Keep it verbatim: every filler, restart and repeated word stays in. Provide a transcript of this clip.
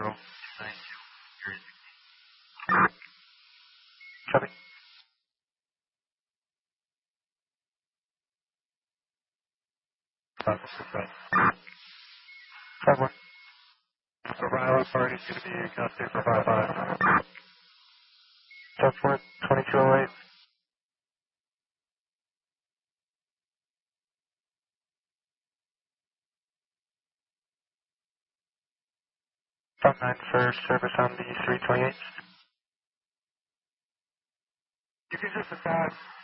zero nine two. Copy. Process is right. five one. So Violet party is going to be custody for five five. Southport, twenty-two oh eight. five nine for service on the three twenty-eight. You can just decide